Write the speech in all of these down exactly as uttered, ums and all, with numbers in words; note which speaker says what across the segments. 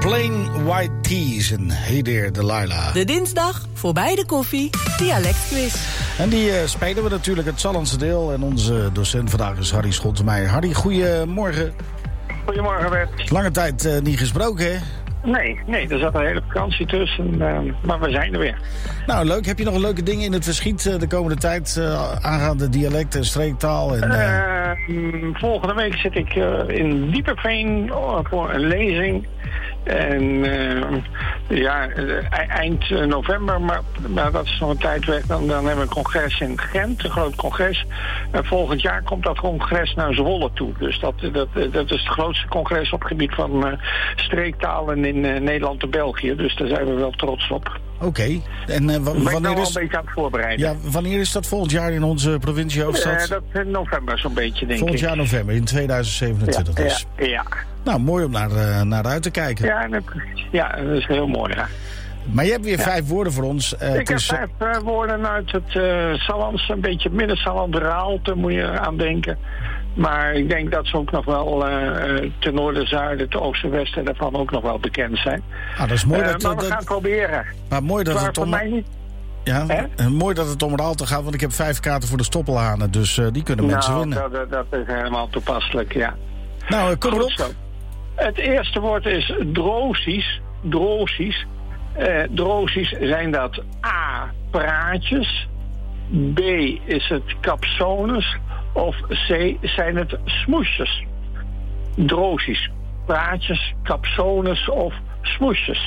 Speaker 1: Plain White Tees en Hey There Delilah.
Speaker 2: De dinsdag, voorbij de koffie, dialectquiz.
Speaker 1: En die uh, spelen we natuurlijk het Sallandse deel. En onze docent vandaag is Harry Scholtemeijer. Harry, goedemorgen.
Speaker 3: Goedemorgen, Bert.
Speaker 1: Lange tijd uh, niet gesproken, hè?
Speaker 3: Nee, nee, er zat een hele vakantie tussen, uh, maar we zijn er weer.
Speaker 1: Nou, leuk. Heb je nog leuke dingen in het verschiet uh, de komende tijd uh, aangaande dialect en streektaal? En, uh...
Speaker 3: Uh, volgende week zit ik uh, in Dieperveen voor een lezing. En uh, ja, eind november, maar, maar dat is nog een tijd weg. Dan, dan hebben we een congres in Gent, een groot congres. En volgend jaar komt dat congres naar Zwolle toe. Dus dat, dat, dat is het grootste congres op het gebied van uh, streektalen in uh, Nederland en België. Dus daar zijn we wel trots op.
Speaker 1: Oké. Okay. En uh, w-
Speaker 3: wanneer
Speaker 1: wanneer
Speaker 3: is...
Speaker 1: is...
Speaker 3: een beetje aan het voorbereiden.
Speaker 1: Ja, wanneer is dat volgend jaar in onze provinciehoofdstad?
Speaker 3: Uh, dat is in november zo'n beetje, denk
Speaker 1: volgend
Speaker 3: ik.
Speaker 1: Volgend jaar november, in tweeduizend zevenentwintig
Speaker 3: ja,
Speaker 1: dus.
Speaker 3: Ja, ja.
Speaker 1: Nou, mooi om naar, uh, naar uit te kijken.
Speaker 3: Ja, dat, ja, dat is heel mooi, ja.
Speaker 1: Maar je hebt weer ja. vijf woorden voor ons.
Speaker 3: Uh, ik heb is... vijf uh, woorden uit het uh, Sallandse, een beetje midden-Salland, Raalte moet je aan denken. Maar ik denk dat ze ook nog wel uh, ten noorden, zuiden, ten oosten, westen daarvan ook nog wel bekend zijn.
Speaker 1: Ah, dat is mooi
Speaker 3: uh,
Speaker 1: dat,
Speaker 3: maar we
Speaker 1: dat,
Speaker 3: gaan het proberen.
Speaker 1: Maar mooi dat
Speaker 3: maar
Speaker 1: het
Speaker 3: voor
Speaker 1: om...
Speaker 3: mij niet...
Speaker 1: Ja,
Speaker 3: Hè?
Speaker 1: mooi dat het om Raalte gaat, want ik heb vijf kaarten voor de stoppelhanen. Dus uh, die kunnen
Speaker 3: nou,
Speaker 1: mensen winnen.
Speaker 3: Dat, dat is helemaal toepasselijk, ja.
Speaker 1: Nou, uh, kom erop.
Speaker 3: Zo. Het eerste woord is drosies. Drosies. Uh, drosies zijn dat A, praatjes. B, is het capsones. Of C, zijn het smoesjes. Drosies. Praatjes, capsones of smoesjes.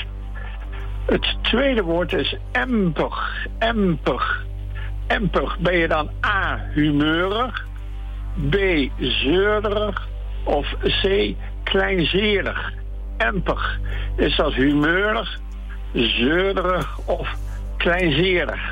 Speaker 3: Het tweede woord is empig. Empig. Empig. Ben je dan A, humeurig. B, zeurderig. Of C, kleinzerig. Empig. Is dat humeurig, zeurderig of kleinzerig?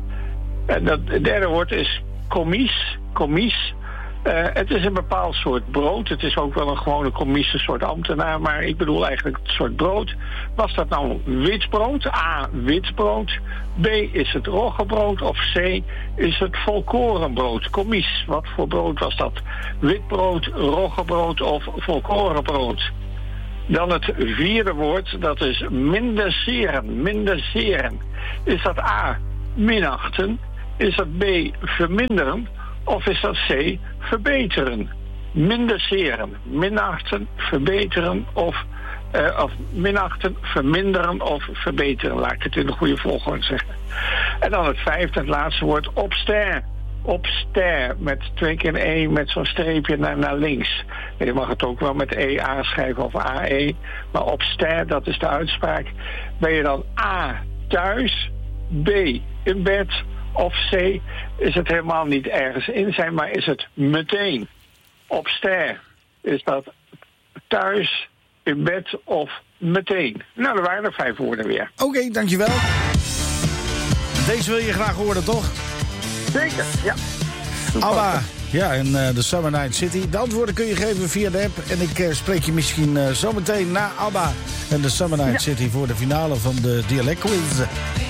Speaker 3: En dat derde woord is commies. Commies. Uh, het is een bepaald soort brood. Het is ook wel een gewone commissie soort ambtenaar, maar ik bedoel eigenlijk het soort brood. Was dat nou witbrood? A, witbrood. B, is het roggebrood? Of C, is het volkorenbrood? Commies. Wat voor brood was dat? Witbrood, roggebrood of volkorenbrood? Dan het vierde woord, dat is minderen. Minderen. Is dat A, minachten? Is dat B, verminderen? Of is dat C, verbeteren? Minderen, minachten, verbeteren of, uh, of minachten, verminderen of verbeteren. Laat ik het in de goede volgorde zeggen. En dan het vijfde, het laatste woord, opster. Opster, met twee keer een E, met zo'n streepje naar, naar links. En je mag het ook wel met E A schrijven of A E. Maar opster, dat is de uitspraak. Ben je dan A, thuis, B, in bed... Of C, is het helemaal niet ergens in zijn, maar is het meteen. Op ster is dat thuis, in bed of meteen. Nou, er waren er vijf woorden weer.
Speaker 1: Oké, okay, dankjewel. Deze wil je graag horen, toch?
Speaker 3: Zeker, ja.
Speaker 1: ABBA, ja, en uh, de Summer Night City. De antwoorden kun je geven via de app. En ik uh, spreek je misschien uh, zometeen na ABBA en de Summer Night ja. City voor de finale van de Dialect Quiz.